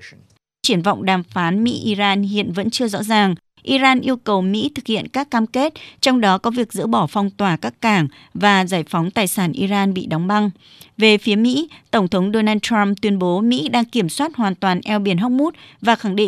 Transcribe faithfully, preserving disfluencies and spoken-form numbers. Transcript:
Triển vọng đàm phán Mỹ-Iran hiện vẫn chưa rõ ràng. Iran yêu cầu Mỹ thực hiện các cam kết, trong đó có việc dỡ bỏ phong tỏa các cảng và giải phóng tài sản Iran bị đóng băng. Về phía Mỹ, Tổng thống Donald Trump tuyên bố Mỹ đang kiểm soát hoàn toàn eo biển Hormuz và khẳng định